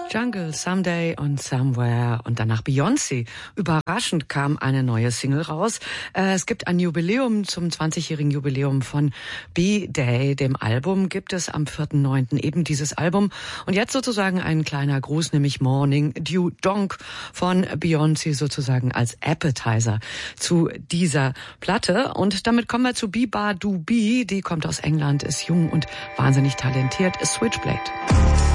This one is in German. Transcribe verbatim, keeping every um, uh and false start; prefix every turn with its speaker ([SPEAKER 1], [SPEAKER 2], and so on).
[SPEAKER 1] Jungle, Someday und Somewhere und danach Beyoncé. Überraschend kam eine neue Single raus. Es gibt ein Jubiläum zum zwanzigjährigen Jubiläum von B-Day, dem Album. Gibt es am vierten neunten eben dieses Album. Und jetzt sozusagen ein kleiner Gruß, nämlich Morning Dew Donk von Beyoncé sozusagen als Appetizer zu dieser Platte. Und damit kommen wir zu Biba Dubi. Die kommt aus England, ist jung und wahnsinnig talentiert, ist Switchblade.